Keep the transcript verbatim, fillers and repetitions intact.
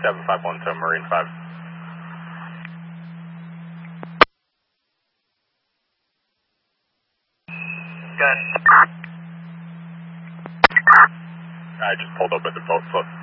seven five one seven Marine five. Good. I just pulled up at the boat slip.